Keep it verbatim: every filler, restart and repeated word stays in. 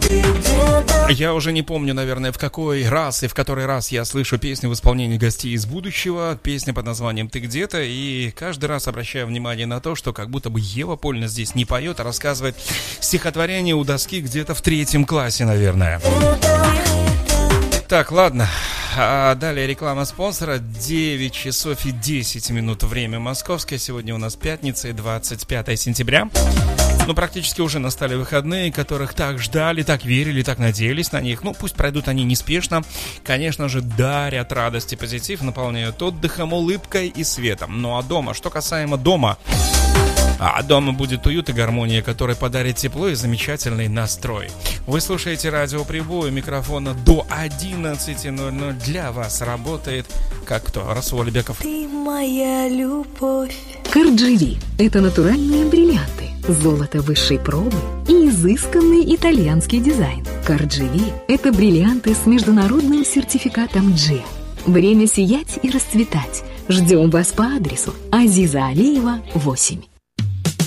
Я уже не помню, наверное, в какой раз и в который раз я слышу песню в исполнении гостей из будущего. Песня под названием «Ты где-то». И каждый раз обращаю внимание на то, что как будто бы Ева Польна здесь не поет, а рассказывает стихотворение у доски где-то в третьем классе, наверное. Так, ладно. А далее реклама спонсора. девять часов и десять минут, время московское. Сегодня у нас пятница, двадцать пятое сентября. Ну, практически уже настали выходные, которых так ждали, так верили, так надеялись на них. Ну, пусть пройдут они неспешно. Конечно же, дарят радость и позитив, наполняют отдыхом, улыбкой и светом. Ну, а дома? Что касаемо дома... А дома будет уют и гармония, который подарит тепло и замечательный настрой. Вы слушаете радио Прибой, у микрофона до одиннадцати ноль ноль для вас работает, как кто, Расул Алибеков. Ты моя любовь. Кардживи – это натуральные бриллианты, золото высшей пробы и изысканный итальянский дизайн. Кардживи – это бриллианты с международным сертификатом джи. Время сиять и расцветать. Ждем вас по адресу Азиза Алиева, восемь.